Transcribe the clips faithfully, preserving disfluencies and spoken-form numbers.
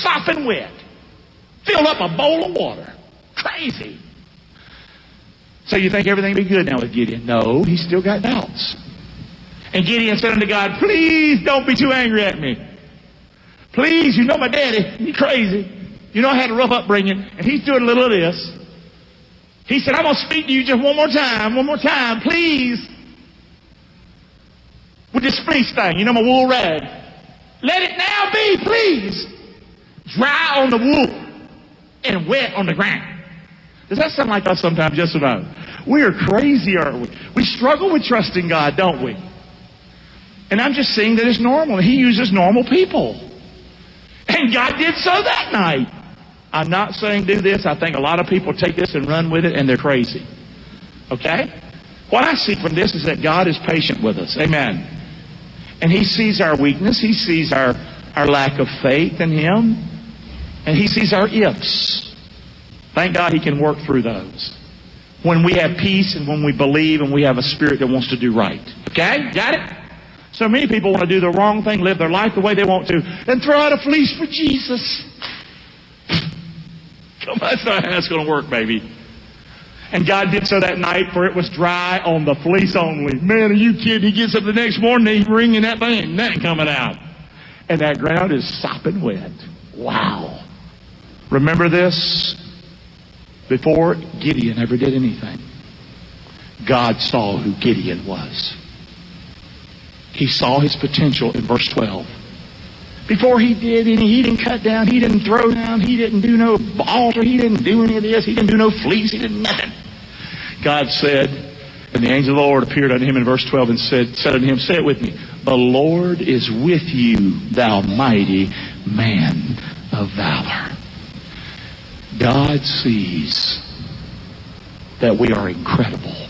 sopping wet. Filled up a bowl of water. Crazy. So you think everything will be good now with Gideon? No, he's still got doubts. And Gideon said unto God, please don't be too angry at me. Please, you know my daddy, he's crazy. You know I had a rough upbringing, and he's doing a little of this. He said, I'm going to speak to you just one more time, one more time, please. With this fleece thing, you know my wool rag. Let it now be, please. Dry on the wool and wet on the ground. Does that sound like us sometimes? Just about. We are crazy, aren't we? We struggle with trusting God, don't we? And I'm just saying that it's normal. He uses normal people. And God did so that night. I'm not saying do this. I think a lot of people take this and run with it, and they're crazy. Okay? What I see from this is that God is patient with us. Amen. And He sees our weakness. He sees our, our lack of faith in Him. And He sees our ifs. Thank God He can work through those. When we have peace and when we believe and we have a spirit that wants to do right. Okay? Got it? So many people want to do the wrong thing, live their life the way they want to, and throw out a fleece for Jesus. Come on, that's not how that's going to work, baby. And God did so that night, for it was dry on the fleece only. Man, are you kidding? He gets up the next morning, he's wringing that thing, nothing coming out. And that ground is sopping wet. Wow. Remember this? Before Gideon ever did anything, God saw who Gideon was. He saw his potential in verse twelve. Before he did any, he didn't cut down, he didn't throw down, he didn't do no altar, he didn't do any of this, he didn't do no fleece, he did nothing. God said, and the angel of the Lord appeared unto him in verse twelve and said, said unto him, say it with me, the Lord is with you, thou mighty man of valor. God sees that we are incredible,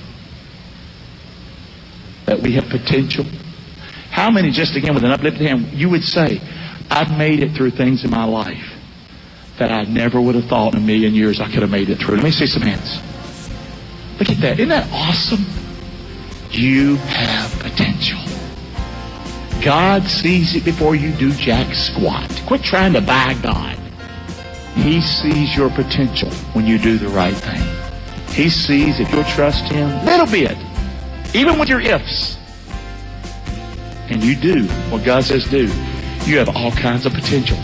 that we have potential. How many, just again with an uplifted hand, you would say, I've made it through things in my life that I never would have thought in a million years I could have made it through. Let me see some hands. Look at that. Isn't that awesome? You have potential. God sees it before you do jack squat. Quit trying to buy God. He sees your potential when you do the right thing. He sees if you'll trust Him a little bit, even with your ifs, and you do what God says do, you have all kinds of potential.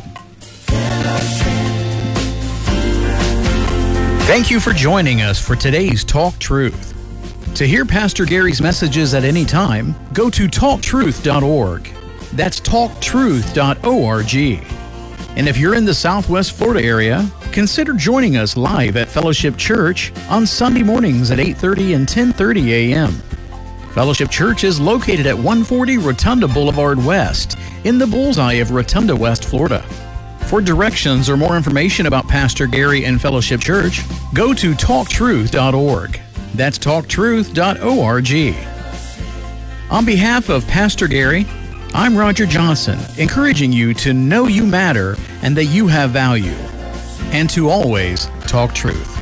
Thank you for joining us for today's Talk Truth. To hear Pastor Gary's messages at any time, go to talk truth dot org. That's talk truth dot org. And if you're in the Southwest Florida area, consider joining us live at Fellowship Church on Sunday mornings at eight thirty and ten thirty a.m. Fellowship Church is located at one forty Rotunda Boulevard West in the bullseye of Rotunda, West Florida. For directions or more information about Pastor Gary and Fellowship Church, go to talk truth dot org. That's talk truth dot org. On behalf of Pastor Gary, I'm Roger Johnson, encouraging you to know you matter and that you have value, and to always talk truth.